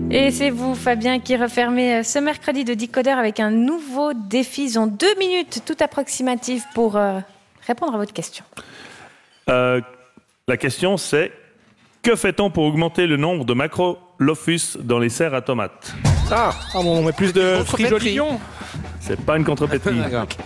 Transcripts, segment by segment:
Et c'est vous, Fabien, qui refermez ce mercredi de Décodeur avec un nouveau défi. Ils ont 2 minutes tout approximatives pour répondre à votre question. La question, c'est que fait-on pour augmenter le nombre de macrolophus dans les serres à tomates? On met plus de frijolion. C'est pas une contrepétrie.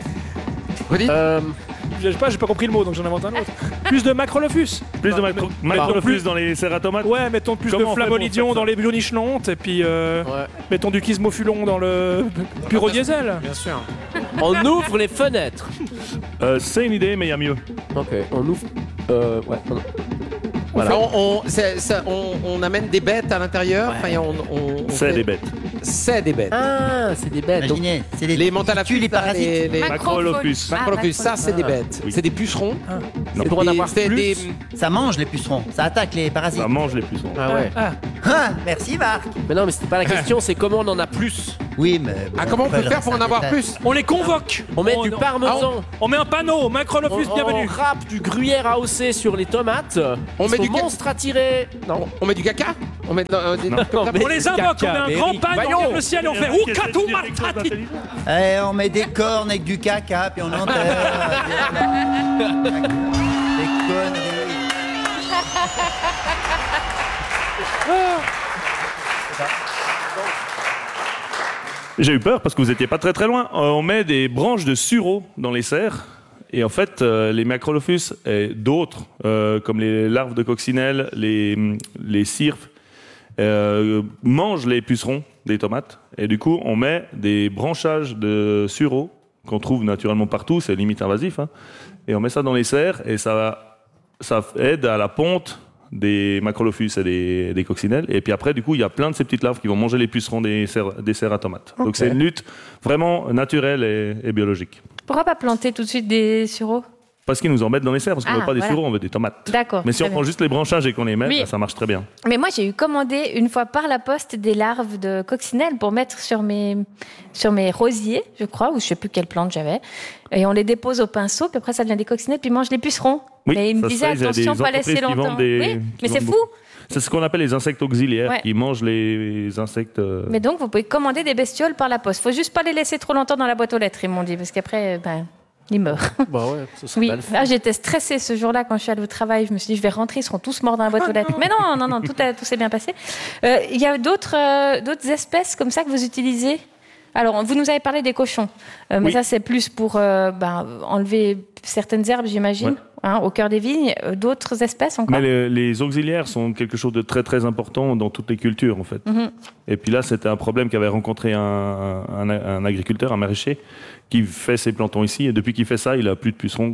Je sais pas, j'ai pas compris le mot, donc j'en invente un autre. Plus de macrolophus. Plus de macrolophus dans les serres à tomates? Ouais, mettons plus de flavolidion dans les bionichlantes, et puis mettons du kismofulon dans le puro diesel. Bien sûr. On ouvre les fenêtres. C'est une idée, mais il y a mieux. Ok, on ouvre... ouais. Voilà. On amène des bêtes à l'intérieur. Ouais. C'est des bêtes. C'est des bêtes. Ah, c'est des bêtes. Imaginez, c'est Les mentalaphus, les parasites. les Macrolophus. macrolophus, ça c'est des bêtes. Oui. C'est des pucerons. C'est le droit d'avoir plus. Ça mange les pucerons, ça attaque les parasites. Ça mange les pucerons. Ah ouais. Ah, merci Marc. Mais non, mais c'était pas la question, c'est comment on en a plus. Oui, mais... Comment on peut faire pour en avoir plus? On les convoque. On met du parmesan. On met un panneau, macrolophus, bienvenue. On râpe du gruyère AOC sur les tomates. On met du monstre à tirer. Non. On met du caca? On met On les invoque, on met un grand pan, on regarde le ciel et on fait Oukatou Martati. On met des cornes avec du caca, puis on enterre. Des conneries. J'ai eu peur parce que vous n'étiez pas très très loin. On met des branches de sureau dans les serres. Et en fait, les macrolophus et d'autres, comme les larves de coccinelle, les cirpes, mangent les pucerons des tomates. Et du coup, on met des branchages de sureau qu'on trouve naturellement partout, c'est limite invasif. Et on met ça dans les serres et ça aide à la ponte des macrolophus et des coccinelles. Et puis après, du coup, il y a plein de ces petites larves qui vont manger les pucerons des serres à tomates. Okay. Donc c'est une lutte vraiment naturelle et biologique. Pourquoi pas planter tout de suite des sureaux? Parce qu'ils nous embêtent dans les serres, parce qu'on ne veut pas des sureaux, on veut des tomates. D'accord. Mais si on prend juste les branchages et qu'on les met, ça marche très bien. Mais moi, j'ai eu commandé une fois par la poste des larves de coccinelle pour mettre sur mes rosiers, je crois, ou je ne sais plus quelle plante j'avais. Et on les dépose au pinceau, puis après ça devient des coccinelles, puis ils mangent les pucerons. Oui, et ils me disaient, attention, pas laisser longtemps. Oui, mais c'est fou. C'est ce qu'on appelle les insectes auxiliaires, qui mangent les insectes... Mais donc, vous pouvez commander des bestioles par la poste. Il ne faut juste pas les laisser trop longtemps dans la boîte aux lettres, ils m'ont dit, parce qu'après... ils meurent. Bah ouais, ça serait oui. Là, j'étais stressée ce jour-là quand je suis allée au travail. Je me suis dit, je vais rentrer, ils seront tous morts dans la boîte aux lettres. Mais non, tout s'est bien passé. Il y a d'autres espèces comme ça que vous utilisez? Alors, vous nous avez parlé des cochons, mais ça, c'est plus pour enlever certaines herbes, j'imagine, au cœur des vignes. D'autres espèces encore? Mais les auxiliaires sont quelque chose de très, très important dans toutes les cultures, en fait. Mm-hmm. Et puis là, c'était un problème qu'avait rencontré un agriculteur, un maraîcher, qui fait ses plantons ici. Et depuis qu'il fait ça, il n'a plus de pucerons.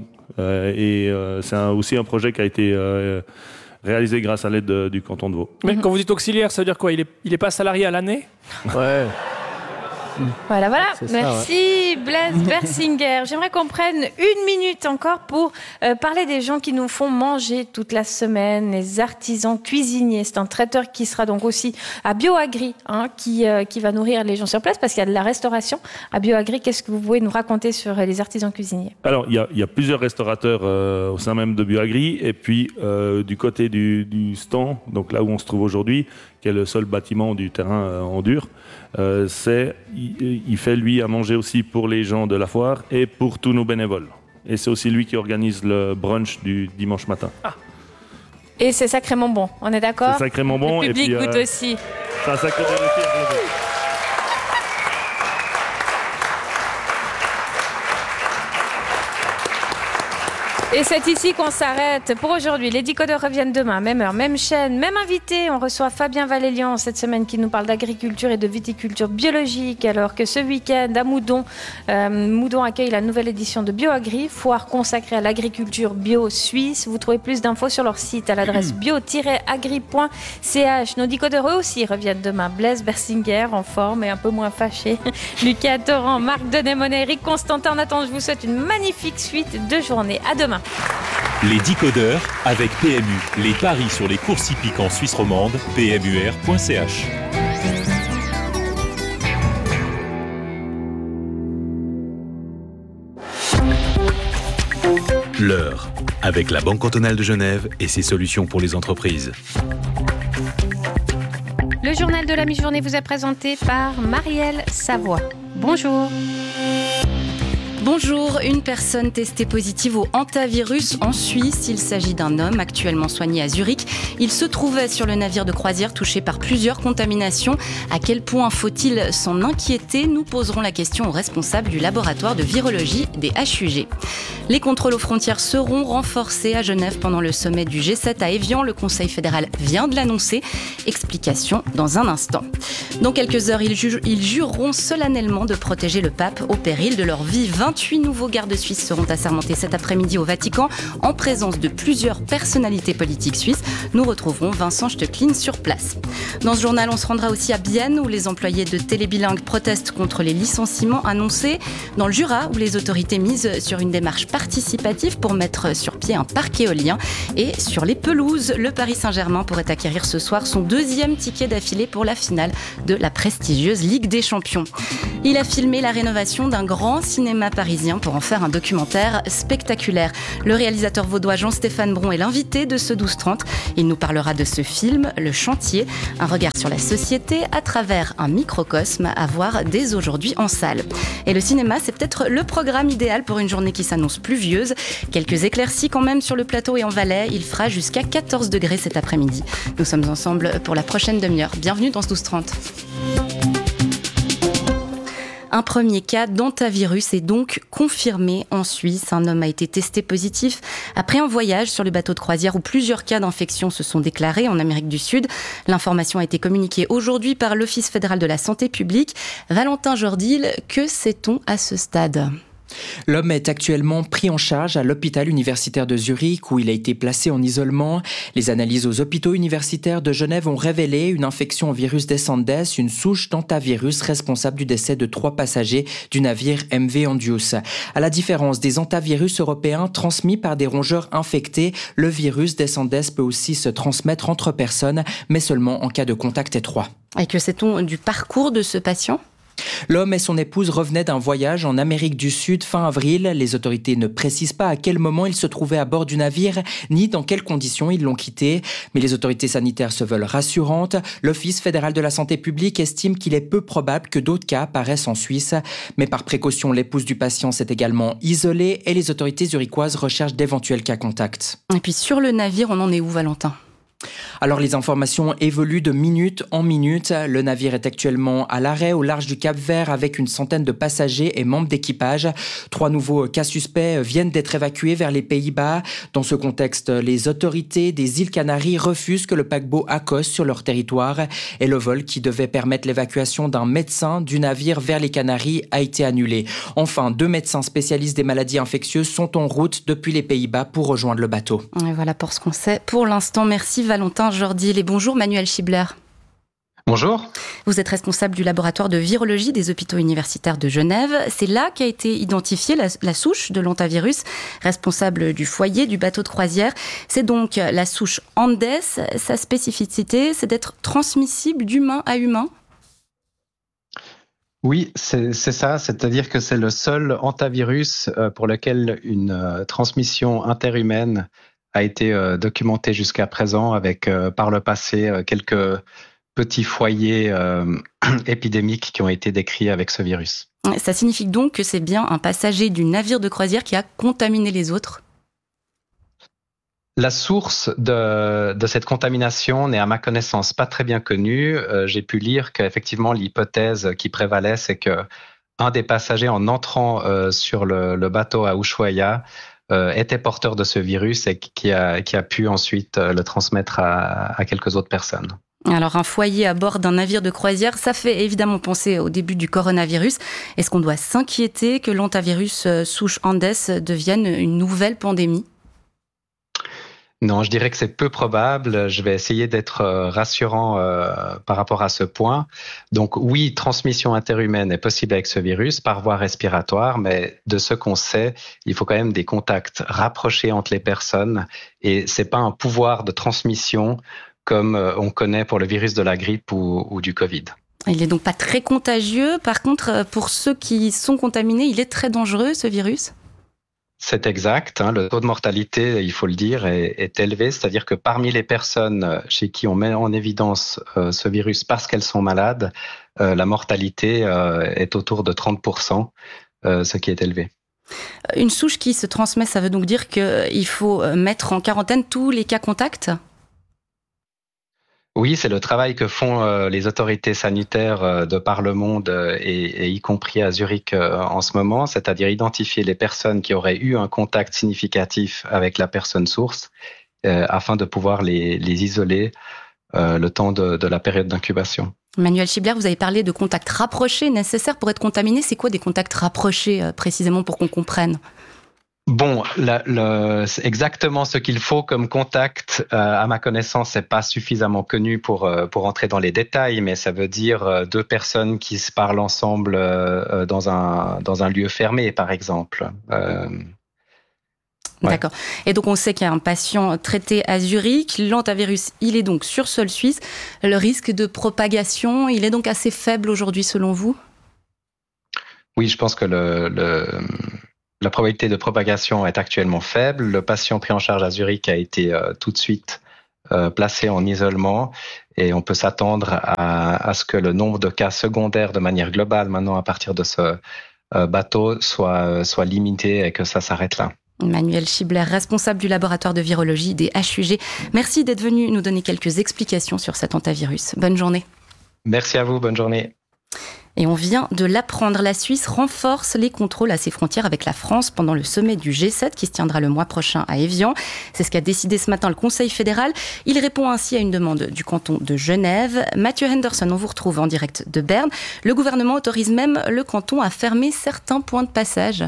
C'est aussi un projet qui a été réalisé grâce à l'aide du canton de Vaud. Mais quand vous dites auxiliaire, ça veut dire quoi? Il est pas salarié à l'année? Ouais. Voilà. Merci Blaise Bersinger. J'aimerais qu'on prenne 1 minute encore pour parler des gens qui nous font manger toute la semaine, les artisans cuisiniers. C'est un traiteur qui sera donc aussi à BioAgri, qui va nourrir les gens sur place parce qu'il y a de la restauration à BioAgri. Qu'est-ce que vous pouvez nous raconter sur les artisans cuisiniers? Alors, il y a plusieurs restaurateurs au sein même de BioAgri et puis du côté du stand, donc là où on se trouve aujourd'hui, qui est le seul bâtiment du terrain en dur, il fait lui à manger aussi pour les gens de la foire et pour tous nos bénévoles. Et c'est aussi lui qui organise le brunch du dimanche matin. Et c'est sacrément bon, on est d'accord? C'est sacrément bon. Le public et puis, goûte aussi. C'est un sacré défi. Et c'est ici qu'on s'arrête pour aujourd'hui. Les Décodeurs reviennent demain, même heure, même chaîne, même invité. On reçoit Fabien Valélian cette semaine qui nous parle d'agriculture et de viticulture biologique. Alors que ce week-end à Moudon, Moudon accueille la nouvelle édition de BioAgri, foire consacrée à l'agriculture bio suisse. Vous trouvez plus d'infos sur leur site à l'adresse bio-agri.ch. Nos Décodeurs eux aussi reviennent demain. Blaise Bersinger en forme et un peu moins fâché. Lucas Torrent, Marc Denémonet, Eric Constantin. En attendant, je vous souhaite une magnifique suite de journée. À demain. Les Décodeurs avec PMU. Les paris sur les courses hippiques en Suisse romande, pmur.ch. L'heure, avec la Banque cantonale de Genève et ses solutions pour les entreprises. Le journal de la mi-journée vous est présenté par Marielle Savoie. Bonjour. Bonjour, une personne testée positive au hantavirus en Suisse. Il s'agit d'un homme actuellement soigné à Zurich. Il se trouvait sur le navire de croisière touché par plusieurs contaminations. À quel point faut-il s'en inquiéter ? Nous poserons la question aux responsables du laboratoire de virologie des HUG. Les contrôles aux frontières seront renforcés à Genève pendant le sommet du G7 à Évian. Le Conseil fédéral vient de l'annoncer. Explication dans un instant. Dans quelques heures, ils jureront solennellement de protéger le pape au péril de leur vie. 28 nouveaux gardes suisses seront assermentés cet après-midi au Vatican en présence de plusieurs personnalités politiques suisses. Nous retrouverons Vincent Stöcklin sur place. Dans ce journal, on se rendra aussi à Bienne où les employés de Télébilingue protestent contre les licenciements annoncés. Dans le Jura où les autorités misent sur une démarche participative pour mettre sur pied un parc éolien. Et sur les pelouses, le Paris Saint-Germain pourrait acquérir ce soir son 2e ticket d'affilée pour la finale de la prestigieuse Ligue des Champions. Il a filmé la rénovation d'un grand cinéma parisien pour en faire un documentaire spectaculaire. Le réalisateur vaudois Jean-Stéphane Bron est l'invité de ce 12-30. Il nous parlera de ce film, Le Chantier, un regard sur la société à travers un microcosme à voir dès aujourd'hui en salle. Et le cinéma, c'est peut-être le programme idéal pour une journée qui s'annonce pluvieuse. Quelques éclaircies quand même sur le plateau et en Valais. Il fera jusqu'à 14 degrés cet après-midi. Nous sommes ensemble pour la prochaine demi-heure. Bienvenue dans ce 12-30. Un premier cas d'hantavirus est donc confirmé en Suisse. Un homme a été testé positif après un voyage sur le bateau de croisière où plusieurs cas d'infection se sont déclarés en Amérique du Sud. L'information a été communiquée aujourd'hui par l'Office fédéral de la santé publique. Valentin Jordil, que sait-on à ce stade ? L'homme est actuellement pris en charge à l'hôpital universitaire de Zurich où il a été placé en isolement. Les analyses aux hôpitaux universitaires de Genève ont révélé une infection au virus Descendes, une souche d'hantavirus responsable du décès de 3 passagers du navire MV Andius. À la différence des hantavirus européens transmis par des rongeurs infectés, le virus Descendes peut aussi se transmettre entre personnes, mais seulement en cas de contact étroit. Et que sait-on du parcours de ce patient ? L'homme et son épouse revenaient d'un voyage en Amérique du Sud fin avril. Les autorités ne précisent pas à quel moment ils se trouvaient à bord du navire, ni dans quelles conditions ils l'ont quitté. Mais les autorités sanitaires se veulent rassurantes. L'Office fédéral de la santé publique estime qu'il est peu probable que d'autres cas apparaissent en Suisse. Mais par précaution, l'épouse du patient s'est également isolée et les autorités zurichoises recherchent d'éventuels cas contacts. Et puis sur le navire, on en est où, Valentin ? Alors les informations évoluent de minute en minute. Le navire est actuellement à l'arrêt au large du Cap-Vert avec une centaine de passagers et membres d'équipage. 3 nouveaux cas suspects viennent d'être évacués vers les Pays-Bas. Dans ce contexte, les autorités des îles Canaries refusent que le paquebot accoste sur leur territoire. Et le vol qui devait permettre l'évacuation d'un médecin du navire vers les Canaries a été annulé. Enfin, 2 médecins spécialistes des maladies infectieuses sont en route depuis les Pays-Bas pour rejoindre le bateau. Et voilà pour ce qu'on sait pour l'instant. Merci Valentin Jordil et bonjour Manuel Schibler. Bonjour. Vous êtes responsable du laboratoire de virologie des hôpitaux universitaires de Genève. C'est là qu'a été identifiée la souche de l'hantavirus, responsable du foyer du bateau de croisière. C'est donc la souche Andes. Sa spécificité, c'est d'être transmissible d'humain à humain. Oui, c'est ça. C'est-à-dire que c'est le seul hantavirus pour lequel une transmission interhumaine a été documenté jusqu'à présent avec par le passé quelques petits foyers épidémiques qui ont été décrits avec ce virus. Ça signifie donc que c'est bien un passager du navire de croisière qui a contaminé les autres ? La source de cette contamination n'est à ma connaissance pas très bien connue. J'ai pu lire qu'effectivement l'hypothèse qui prévalait, c'est que un des passagers en entrant sur le bateau à Ushuaia était porteur de ce virus et qui a pu ensuite le transmettre à quelques autres personnes. Alors un foyer à bord d'un navire de croisière, ça fait évidemment penser au début du coronavirus. Est-ce qu'on doit s'inquiéter que l'hantavirus souche Andes devienne une nouvelle pandémie ? Non, je dirais que c'est peu probable. Je vais essayer d'être rassurant par rapport à ce point. Donc oui, transmission interhumaine est possible avec ce virus par voie respiratoire, mais de ce qu'on sait, il faut quand même des contacts rapprochés entre les personnes et c'est pas un pouvoir de transmission comme on connaît pour le virus de la grippe ou du Covid. Il n'est donc pas très contagieux. Par contre, pour ceux qui sont contaminés, il est très dangereux, ce virus ? C'est exact. Le taux de mortalité, il faut le dire, est élevé. C'est-à-dire que parmi les personnes chez qui on met en évidence ce virus parce qu'elles sont malades, la mortalité est autour de 30%, ce qui est élevé. Une souche qui se transmet, ça veut donc dire qu'il faut mettre en quarantaine tous les cas contacts ? Oui, c'est le travail que font les autorités sanitaires de par le monde et y compris à Zurich en ce moment, c'est-à-dire identifier les personnes qui auraient eu un contact significatif avec la personne source afin de pouvoir les isoler le temps de la période d'incubation. Manuel Schibler, vous avez parlé de contacts rapprochés nécessaires pour être contaminé. C'est quoi des contacts rapprochés précisément pour qu'on comprenne ? Bon, exactement ce qu'il faut comme contact, à ma connaissance, c'est pas suffisamment connu pour entrer dans les détails, mais ça veut dire 2 personnes qui se parlent ensemble dans un lieu fermé, par exemple. Ouais. D'accord. Et donc, on sait qu'il y a un patient traité à Zurich. L'hantavirus, il est donc sur sol suisse. Le risque de propagation, il est donc assez faible aujourd'hui, selon vous ? Oui, je pense que la probabilité de propagation est actuellement faible. Le patient pris en charge à Zurich a été tout de suite placé en isolement et on peut s'attendre à ce que le nombre de cas secondaires de manière globale maintenant à partir de ce bateau soit limité et que ça s'arrête là. Manuel Schibler, responsable du laboratoire de virologie des HUG. Merci d'être venu nous donner quelques explications sur cet hantavirus. Bonne journée. Merci à vous, bonne journée. Et on vient de l'apprendre, la Suisse renforce les contrôles à ses frontières avec la France pendant le sommet du G7 qui se tiendra le mois prochain à Évian. C'est ce qu'a décidé ce matin le Conseil fédéral. Il répond ainsi à une demande du canton de Genève. Mathieu Henderson, on vous retrouve en direct de Berne. Le gouvernement autorise même le canton à fermer certains points de passage.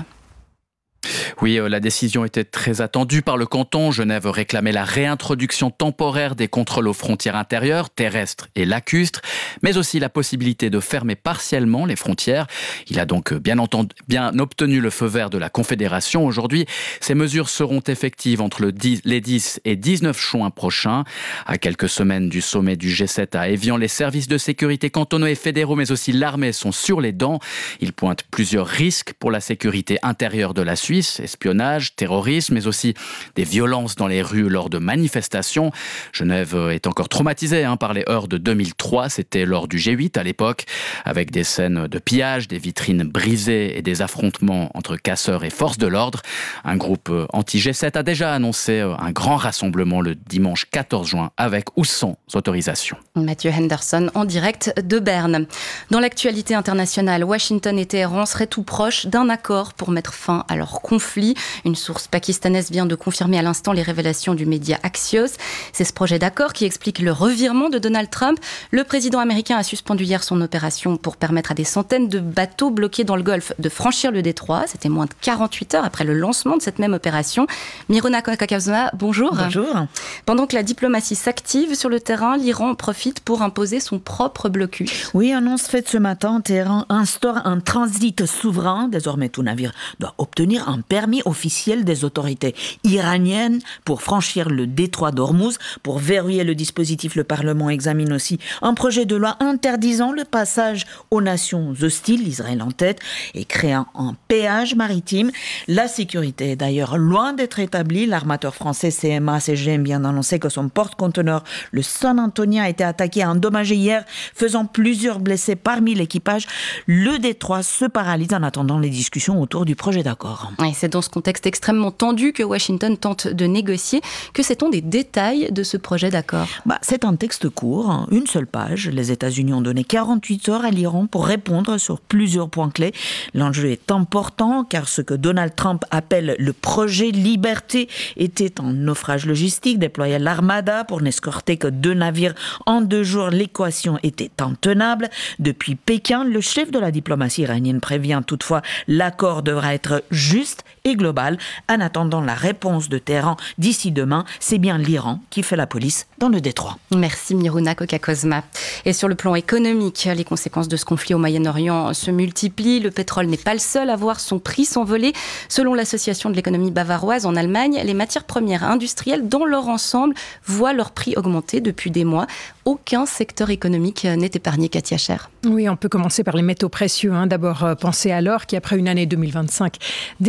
Oui, la décision était très attendue par le canton. Genève réclamait la réintroduction temporaire des contrôles aux frontières intérieures, terrestres et lacustres, mais aussi la possibilité de fermer partiellement les frontières. Il a donc bien obtenu le feu vert de la Confédération. Aujourd'hui, ces mesures seront effectives entre les 10 et 19 juin prochains. À quelques semaines du sommet du G7 à Évian, les services de sécurité cantonaux et fédéraux, mais aussi l'armée sont sur les dents. Ils pointent plusieurs risques pour la sécurité intérieure de la Suisse, espionnage, terrorisme, mais aussi des violences dans les rues lors de manifestations. Genève est encore traumatisée par les heurts de 2003, c'était lors du G8 à l'époque, avec des scènes de pillage, des vitrines brisées et des affrontements entre casseurs et forces de l'ordre. Un groupe anti-G7 a déjà annoncé un grand rassemblement le dimanche 14 juin avec ou sans autorisation. Mathieu Henderson en direct de Berne. Dans l'actualité internationale, Washington et Téhéran seraient tout proches d'un accord pour mettre fin à leur conflit. Une source pakistanaise vient de confirmer à l'instant les révélations du média Axios. C'est ce projet d'accord qui explique le revirement de Donald Trump. Le président américain a suspendu hier son opération pour permettre à des centaines de bateaux bloqués dans le Golfe de franchir le détroit. C'était moins de 48 heures après le lancement de cette même opération. Miruna Kakazma, bonjour. Bonjour. Pendant que la diplomatie s'active sur le terrain, l'Iran profite pour imposer son propre blocus. Oui, annonce faite ce matin, Téhéran instaure un transit souverain. Désormais, tout navire doit obtenir un permis officiel des autorités iraniennes pour franchir le détroit d'Ormuz. Pour verrouiller le dispositif, le Parlement examine aussi un projet de loi interdisant le passage aux nations hostiles, Israël en tête, et créant un péage maritime. La sécurité est d'ailleurs loin d'être établie. L'armateur français CMA-CGM vient d'annoncer que son porte-conteneur, le San Antonio, a été attaqué et endommagé hier, faisant plusieurs blessés parmi l'équipage. Le détroit se paralyse en attendant les discussions autour du projet d'accord. Et c'est dans ce contexte extrêmement tendu que Washington tente de négocier. Que sait-on des détails de ce projet d'accord ? C'est un texte court, une seule page. Les États-Unis ont donné 48 heures à l'Iran pour répondre sur plusieurs points clés. L'enjeu est important car ce que Donald Trump appelle le projet liberté était un naufrage logistique. Déployer l'armada pour n'escorter que 2 navires en 2 jours, l'équation était intenable. Depuis Pékin, le chef de la diplomatie iranienne prévient toutefois l'accord devra être juste et global. En attendant la réponse de Téhéran d'ici demain, c'est bien l'Iran qui fait la police dans le détroit. Merci Miruna Kokakosma. Et sur le plan économique, les conséquences de ce conflit au Moyen-Orient se multiplient. Le pétrole n'est pas le seul à voir son prix s'envoler. Selon l'association de l'économie bavaroise en Allemagne, les matières premières industrielles dans leur ensemble voient leur prix augmenter depuis des mois. Aucun secteur économique n'est épargné, Katia Cher. Oui, on peut commencer par les métaux précieux. D'abord, pensez à l'or qui, après une année 2025 déjà exceptionnelle,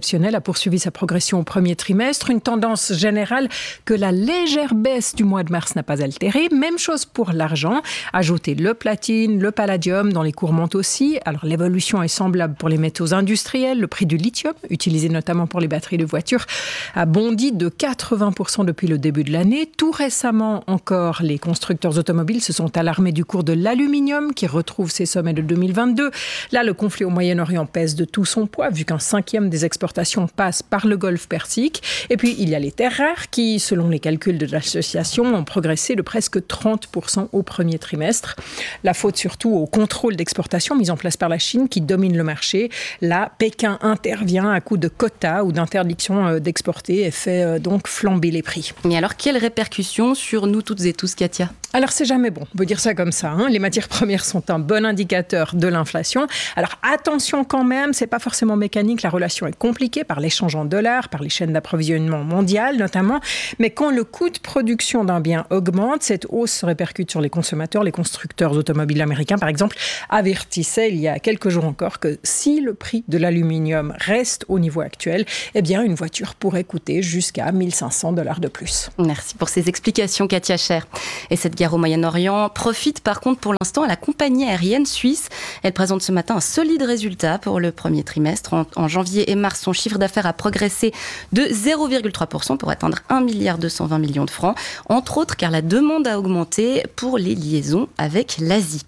exceptionnel a poursuivi sa progression au premier trimestre. Une tendance générale que la légère baisse du mois de mars n'a pas altérée. Même chose pour l'argent. Ajoutez le platine, le palladium, dans les cours montent aussi. Alors l'évolution est semblable pour les métaux industriels. Le prix du lithium, utilisé notamment pour les batteries de voitures, a bondi de 80% depuis le début de l'année. Tout récemment encore, les constructeurs automobiles se sont alarmés du cours de l'aluminium qui retrouve ses sommets de 2022. Là, le conflit au Moyen-Orient pèse de tout son poids vu qu'un cinquième des exportations passe par le Golfe Persique. Et puis, il y a les terres rares qui, selon les calculs de l'association, ont progressé de presque 30% au premier trimestre. La faute surtout au contrôle d'exportation mis en place par la Chine qui domine le marché. Là, Pékin intervient à coup de quotas ou d'interdiction d'exporter et fait donc flamber les prix. Mais alors, quelles répercussions sur nous toutes et tous, Katia ? Alors, c'est jamais bon, on peut dire ça comme ça. Les matières premières sont un bon indicateur de l'inflation. Alors, attention quand même, c'est pas forcément mécanique. La relation est compliquée par l'échange en dollars, par les chaînes d'approvisionnement mondiales notamment. Mais quand le coût de production d'un bien augmente, cette hausse se répercute sur les consommateurs. Les constructeurs automobiles américains, par exemple, avertissaient il y a quelques jours encore que si le prix de l'aluminium reste au niveau actuel, eh bien, une voiture pourrait coûter jusqu'à $1 500 de plus. Merci pour ces explications, Katia Cher. Et cette guerre au Moyen-Orient profite par contre pour l'instant à la compagnie aérienne suisse. Elle présente ce matin un solide résultat pour le premier trimestre. En janvier et mars, son chiffre d'affaires a progressé de 0,3% pour atteindre 1,220 milliard de francs. Entre autres car la demande a augmenté pour les liaisons avec l'Asie.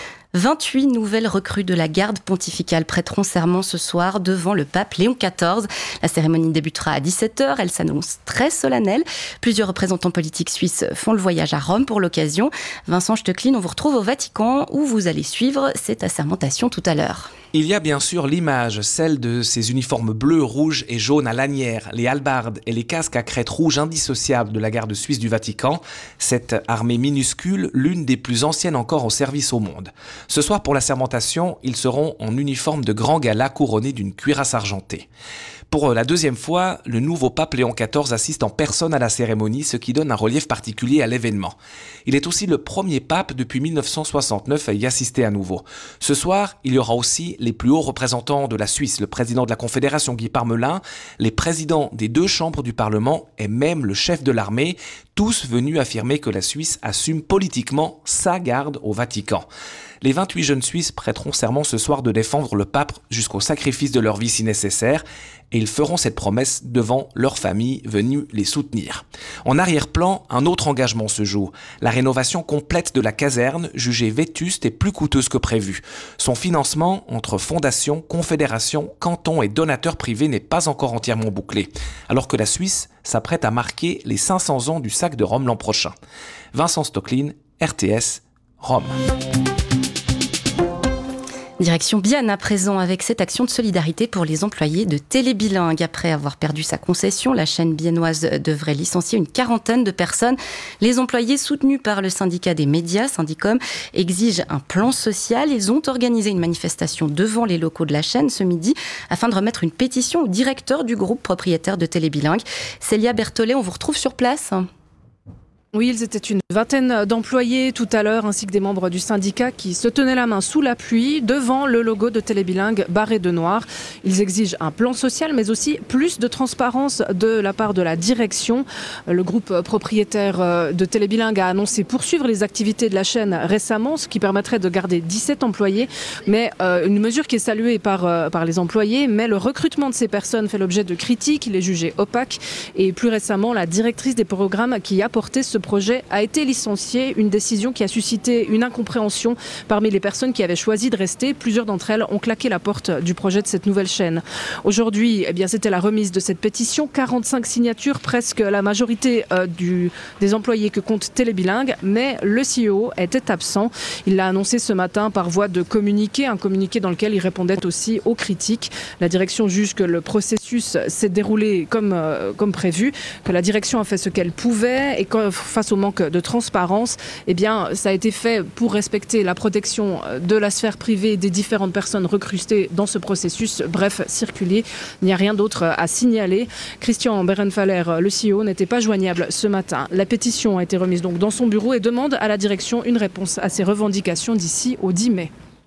28 nouvelles recrues de la garde pontificale prêteront serment ce soir devant le pape Léon XIV. La cérémonie débutera à 17h. Elle s'annonce très solennelle. Plusieurs représentants politiques suisses font le voyage à Rome pour l'occasion. Vincent Stöcklin, on vous retrouve au Vatican où vous allez suivre cette assermentation tout à l'heure. Il y a bien sûr l'image, celle de ces uniformes bleus, rouges et jaunes à lanières, les hallebardes et les casques à crête rouge indissociables de la garde suisse du Vatican. Cette armée minuscule, l'une des plus anciennes encore en service au monde. Ce soir, pour la sermentation, ils seront en uniforme de grand gala couronné d'une cuirasse argentée. Pour la deuxième fois, le nouveau pape Léon XIV assiste en personne à la cérémonie, ce qui donne un relief particulier à l'événement. Il est aussi le premier pape depuis 1969 à y assister à nouveau. Ce soir, il y aura aussi les plus hauts représentants de la Suisse, le président de la Confédération Guy Parmelin, les présidents des 2 chambres du Parlement et même le chef de l'armée, tous venus affirmer que la Suisse assume politiquement sa garde au Vatican. Les 28 jeunes Suisses prêteront serment ce soir de défendre le pape jusqu'au sacrifice de leur vie si nécessaire, et ils feront cette promesse devant leurs familles venues les soutenir. En arrière-plan, un autre engagement se joue, la rénovation complète de la caserne, jugée vétuste et plus coûteuse que prévu. Son financement entre fondations, confédérations, cantons et donateurs privés n'est pas encore entièrement bouclé, alors que la Suisse s'apprête à marquer les 500 ans du sac de Rome l'an prochain. Vincent Stöcklin, RTS, Rome. Direction Bienne à présent avec cette action de solidarité pour les employés de Télébilingue. Après avoir perdu sa concession, la chaîne biennoise devrait licencier une 40aine de personnes. Les employés soutenus par le syndicat des médias, Syndicom, exigent un plan social. Ils ont organisé une manifestation devant les locaux de la chaîne ce midi afin de remettre une pétition au directeur du groupe propriétaire de Télébilingue. Célia Berthollet, on vous retrouve sur place. Oui, ils étaient une vingtaine d'employés tout à l'heure, ainsi que des membres du syndicat qui se tenaient la main sous la pluie devant le logo de Télébilingue barré de noir. Ils exigent un plan social, mais aussi plus de transparence de la part de la direction. Le groupe propriétaire de Télébilingue a annoncé poursuivre les activités de la chaîne récemment, ce qui permettrait de garder 17 employés, mais une mesure qui est saluée par les employés, mais le recrutement de ces personnes fait l'objet de critiques, il est jugé opaque, et plus récemment, la directrice des programmes qui a porté ce projet a été licenciée, une décision qui a suscité une incompréhension parmi les personnes qui avaient choisi de rester. Plusieurs d'entre elles ont claqué la porte du projet de cette nouvelle chaîne. Aujourd'hui, c'était la remise de cette pétition, 45 signatures, presque la majorité des employés que compte Télébilingue, mais le CEO était absent. Il l'a annoncé ce matin par voie de communiqué, un communiqué dans lequel il répondait aussi aux critiques. La direction juge que le processus s'est déroulé comme prévu, que la direction a fait ce qu'elle pouvait et que face au manque de transparence, ça a été fait pour respecter la protection de la sphère privée des différentes personnes recrutées dans ce processus. Bref, circulier, il n'y a rien d'autre à signaler. Christian Berenfaller, le CEO, n'était pas joignable ce matin. La pétition a été remise donc dans son bureau et demande à la direction une réponse à ses revendications d'ici au 10 mai.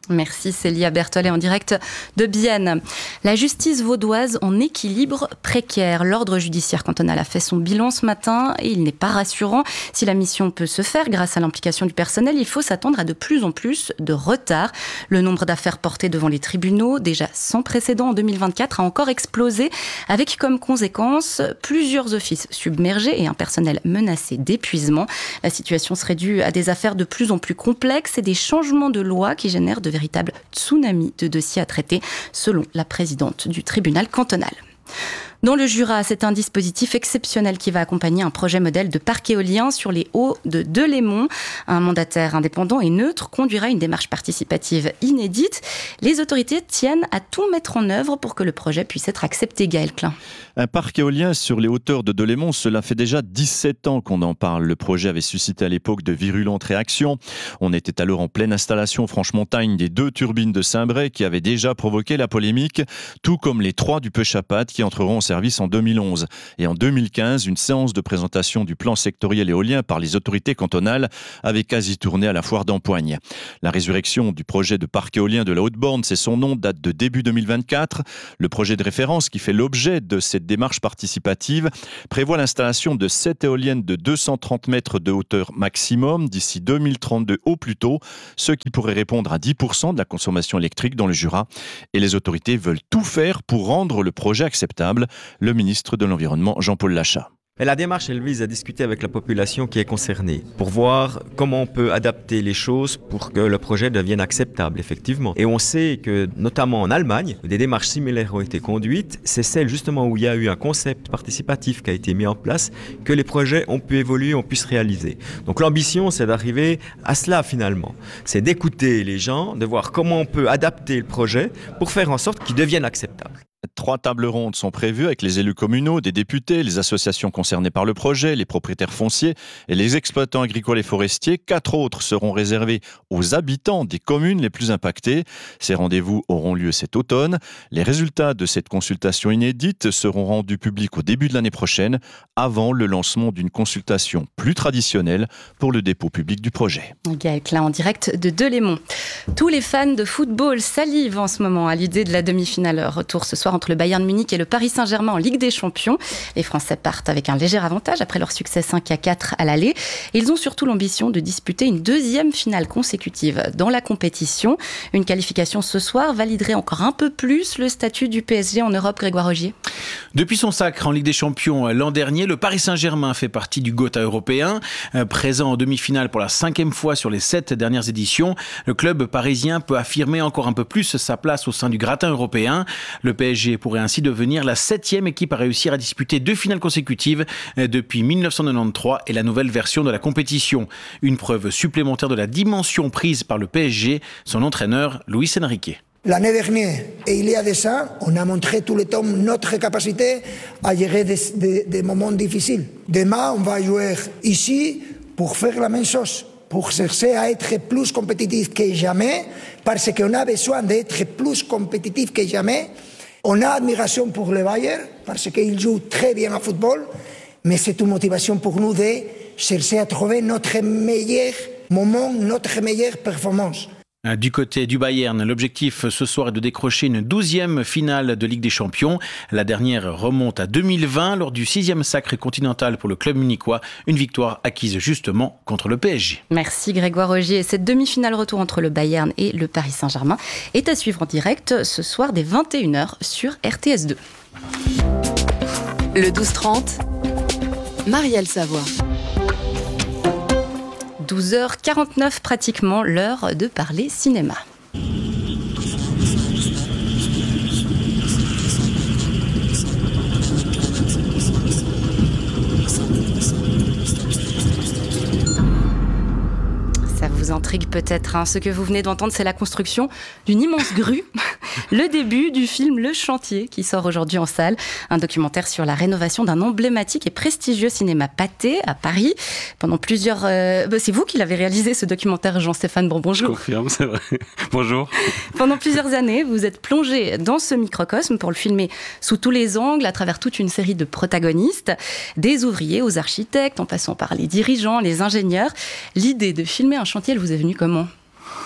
Merci Célia Berthollet en direct de Bienne. La justice vaudoise en équilibre précaire. L'ordre judiciaire cantonal a fait son bilan ce matin et il n'est pas rassurant. Si la mission peut se faire grâce à l'implication du personnel, il faut s'attendre à de plus en plus de retard. Le nombre d'affaires portées devant les tribunaux, déjà sans précédent en 2024, a encore explosé avec comme conséquence plusieurs offices submergés et un personnel menacé d'épuisement. La situation serait due à des affaires de plus en plus complexes et des changements de loi qui génèrent de véritable tsunami de dossiers à traiter, selon la présidente du tribunal cantonal. Dans le Jura, c'est un dispositif exceptionnel qui va accompagner un projet modèle de parc éolien sur les hauts de Delémont. Un mandataire indépendant et neutre conduira une démarche participative inédite. Les autorités tiennent à tout mettre en œuvre pour que le projet puisse être accepté. Gaël Klein. Un parc éolien sur les hauteurs de Delémont, cela fait déjà 17 ans qu'on en parle. Le projet avait suscité à l'époque de virulentes réactions. On était alors en pleine installation Franche-Montagne des 2 turbines de Saint-Bray qui avaient déjà provoqué la polémique, tout comme les 3 du Peu-Chapat qui entreront en service en 2011. Et en 2015, une séance de présentation du plan sectoriel éolien par les autorités cantonales avait quasi tourné à la foire d'Empoigne. La résurrection du projet de parc éolien de la Haute-Borne, c'est son nom, date de début 2024. Le projet de référence qui fait l'objet de cette démarche participative prévoit l'installation de 7 éoliennes de 230 mètres de hauteur maximum d'ici 2032 au plus tôt, ce qui pourrait répondre à 10% de la consommation électrique dans le Jura. Et les autorités veulent tout faire pour rendre le projet acceptable. Le ministre de l'Environnement, Jean-Paul Lachat. Et la démarche, elle vise à discuter avec la population qui est concernée pour voir comment on peut adapter les choses pour que le projet devienne acceptable, effectivement. Et on sait que, notamment en Allemagne, des démarches similaires ont été conduites. C'est celle, justement, où il y a eu un concept participatif qui a été mis en place, que les projets ont pu évoluer, ont pu se réaliser. Donc l'ambition, c'est d'arriver à cela, finalement. C'est d'écouter les gens, de voir comment on peut adapter le projet pour faire en sorte qu'il devienne acceptable. 3 tables rondes sont prévues avec les élus communaux, des députés, les associations concernées par le projet, les propriétaires fonciers et les exploitants agricoles et forestiers. 4 autres seront réservés aux habitants des communes les plus impactées. Ces rendez-vous auront lieu cet automne. Les résultats de cette consultation inédite seront rendus publics au début de l'année prochaine, avant le lancement d'une consultation plus traditionnelle pour le dépôt public du projet. Gaël Klein en direct de Delémont. Tous les fans de football salivent en ce moment à l'idée de la demi-finale. Retour ce soir entre le Bayern Munich et le Paris Saint-Germain en Ligue des Champions. Les Français partent avec un léger avantage après leur succès 5-4 à l'aller. Et ils ont surtout l'ambition de disputer une 2e finale consécutive dans la compétition. Une qualification ce soir validerait encore un peu plus le statut du PSG en Europe, Grégoire Rogier. Depuis son sacre en Ligue des Champions l'an dernier, le Paris Saint-Germain fait partie du Gotha européen. Présent en demi-finale pour la 5e fois sur les 7 dernières éditions, le club parisien peut affirmer encore un peu plus sa place au sein du gratin européen. Le PSG pourrait ainsi devenir la 7e équipe à réussir à disputer 2 finales consécutives depuis 1993 et la nouvelle version de la compétition. Une preuve supplémentaire de la dimension prise par le PSG, son entraîneur Luis Enrique. L'année dernière, et il y a de ça, on a montré tout le temps notre capacité à gérer des moments difficiles. Demain, on va jouer ici pour faire la même chose, pour chercher à être plus compétitif que jamais, parce qu'on a besoin d'être plus compétitif que jamais. On a admiration pour le Bayern, parce qu'il joue très bien au football, mais c'est une motivation pour nous de chercher à trouver notre meilleur moment, notre meilleure performance. Du côté du Bayern, l'objectif ce soir est de décrocher une 12e finale de Ligue des Champions. La dernière remonte à 2020 lors du 6e sacre continental pour le club munichois. Une victoire acquise justement contre le PSG. Merci Grégoire Rogier. Cette demi-finale retour entre le Bayern et le Paris Saint-Germain est à suivre en direct ce soir dès 21h sur RTS2. Le 12-30, Marielle Savoie. 12h49 pratiquement, l'heure de parler cinéma. Ça vous intrigue peut-être, hein. Ce que vous venez d'entendre, c'est la construction d'une immense grue. Le début du film Le Chantier, qui sort aujourd'hui en salle. Un documentaire sur la rénovation d'un emblématique et prestigieux cinéma Pathé à Paris. Pendant plusieurs... c'est vous qui l'avez réalisé, ce documentaire, Jean-Stéphane Bon, bonjour. Je confirme, c'est vrai. Bonjour. Pendant plusieurs années, vous êtes plongé dans ce microcosme pour le filmer sous tous les angles, à travers toute une série de protagonistes, des ouvriers aux architectes, en passant par les dirigeants, les ingénieurs. L'idée de filmer un chantier, elle vous est venue comment ?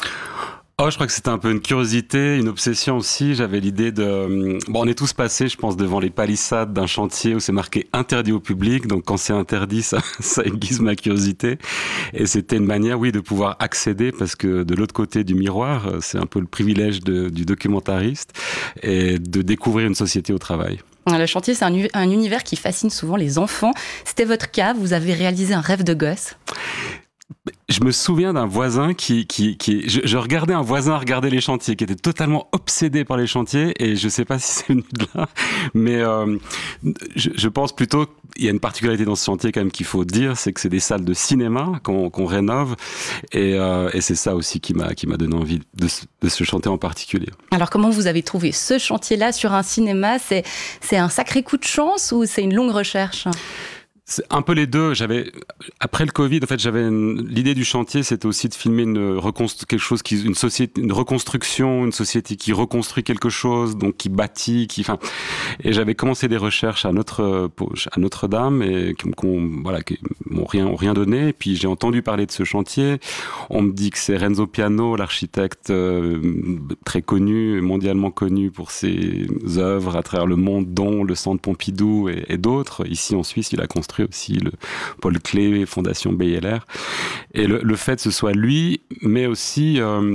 Je crois que c'était un peu une curiosité, une obsession aussi. J'avais l'idée de... on est tous passés, je pense, devant les palissades d'un chantier où c'est marqué « interdit au public ». Donc, quand c'est interdit, ça aiguise ma curiosité. Et c'était une manière, oui, de pouvoir accéder, parce que de l'autre côté du miroir, c'est un peu le privilège du documentariste, et de découvrir une société au travail. Le chantier, c'est un univers qui fascine souvent les enfants. C'était votre cas, vous avez réalisé un rêve de gosse. Je me souviens d'un voisin je regardais un voisin regarder les chantiers, qui était totalement obsédé par les chantiers, et je sais pas si c'est venu de là, mais je pense plutôt qu'il y a une particularité dans ce chantier quand même qu'il faut dire, c'est que c'est des salles de cinéma qu'on rénove, et c'est ça aussi qui m'a donné envie de ce chantier en particulier. Alors comment vous avez trouvé ce chantier-là sur un cinéma ? C'est un sacré coup de chance ou c'est une longue recherche ? C'est un peu les deux. Après le Covid, en fait, l'idée du chantier, c'était aussi de filmer une reconstruction, une société qui reconstruit quelque chose, donc qui bâtit, et j'avais commencé des recherches à Notre-Dame et qui m'ont rien donné. Et puis j'ai entendu parler de ce chantier. On me dit que c'est Renzo Piano, l'architecte très connu, mondialement connu pour ses œuvres à travers le monde, dont le Centre Pompidou et d'autres. Ici en Suisse, il a construit aussi le Paul Klee, Fondation BLR. Et le fait que ce soit lui, mais aussi